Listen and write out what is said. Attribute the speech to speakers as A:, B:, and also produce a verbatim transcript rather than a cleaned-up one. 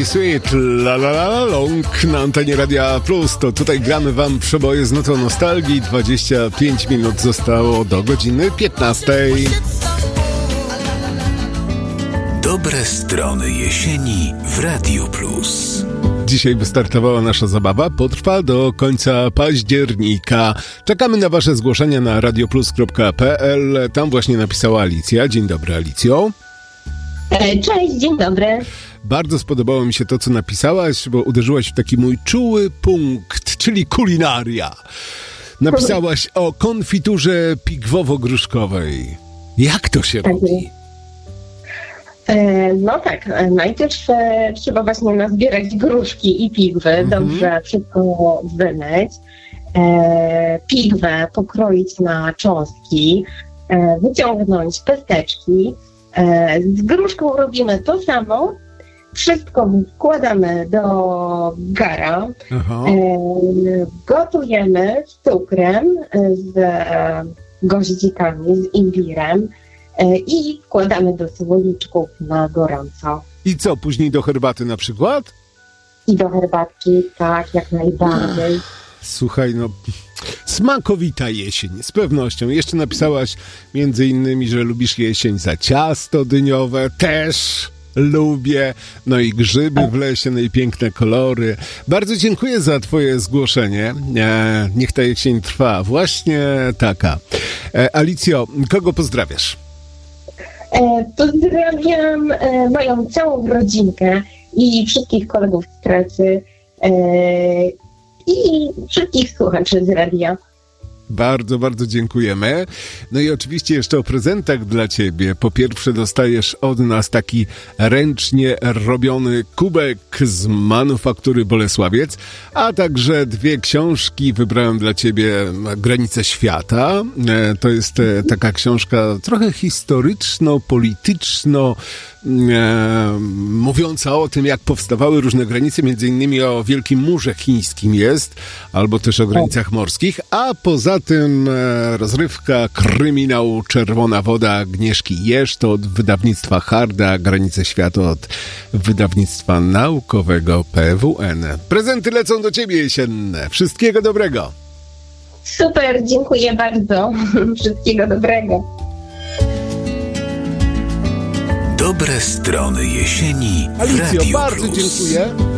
A: Shaggy Sweet, la la la la long na antenie Radia Plus. To tutaj gramy wam przeboje z nutą nostalgii. dwadzieścia pięć minut zostało do godziny piętnastej.
B: Dobre strony jesieni w Radiu Plus.
A: Dzisiaj wystartowała nasza zabawa, potrwa do końca października. Czekamy na wasze zgłoszenia na radioplus kropka p l. Tam właśnie napisała Alicja. Dzień dobry, Alicjo.
C: Cześć, dzień dobry.
A: Bardzo spodobało mi się to, co napisałaś, bo uderzyłaś w taki mój czuły punkt, czyli kulinaria. Napisałaś o konfiturze pigwowo-gruszkowej. Jak to się robi?
C: No tak, najpierw e, trzeba właśnie nazbierać gruszki i pigwy, mm-hmm. dobrze wszystko wymyć, e, pigwę pokroić na cząstki, e, wyciągnąć pesteczki. E, z gruszką robimy to samo, wszystko wkładamy do gara, e, gotujemy z cukrem, z e, goździkami, z imbirem, i wkładamy do słoniczków na gorąco.
A: I co, później do herbaty na przykład?
C: I do herbatki, tak, jak najbardziej.
A: Słuchaj, no, smakowita jesień, z pewnością. Jeszcze napisałaś między innymi, że lubisz jesień za ciasto dyniowe, też lubię. No i grzyby w lesie, no i piękne kolory. Bardzo dziękuję za twoje zgłoszenie. E, niech ta jesień trwa. Właśnie taka. E, Alicjo, kogo pozdrawiasz?
C: Pozdrawiam e, moją całą rodzinkę i wszystkich kolegów z pracy e, i wszystkich słuchaczy z radia.
A: Bardzo, bardzo dziękujemy. No i oczywiście jeszcze o prezentach dla ciebie. Po pierwsze dostajesz od nas taki ręcznie robiony kubek z manufaktury Bolesławiec, a także dwie książki wybrałem dla ciebie. Granice świata. To jest taka książka trochę historyczno-polityczno E, mówiąca o tym, jak powstawały różne granice, między innymi o Wielkim Murze Chińskim jest, albo też o granicach morskich, a poza tym e, rozrywka, kryminał Czerwona Woda Agnieszki Jerz, to od wydawnictwa Harda, Granice Świata od wydawnictwa naukowego P W N. Prezenty lecą do ciebie jesienne. Wszystkiego dobrego.
C: Super, dziękuję bardzo. Wszystkiego dobrego.
B: Dobre strony jesieni w
A: Alicjo,
B: Radiu
A: bardzo
B: Plus.
A: dziękuję.